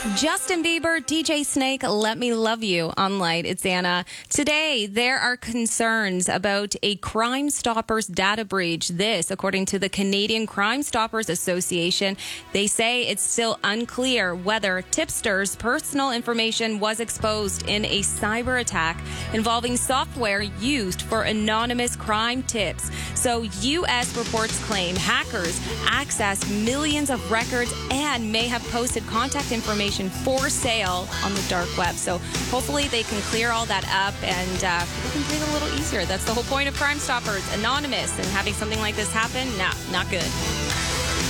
Justin Bieber, DJ Snake, Let Me Love You on Light. It's Anna. Today, there are concerns about a Crime Stoppers data breach. This, according to the Canadian Crime Stoppers Association, they say it's still unclear whether tipsters' personal information was exposed in a cyber attack involving software used for anonymous crime tips. So, U.S. reports claim hackers accessed millions of records and may have posted contact information for sale on the dark web. So hopefully they can clear all that up and people can breathe a little easier. That's the whole point of Crime Stoppers. Anonymous, and having something like this happen, nah, not good.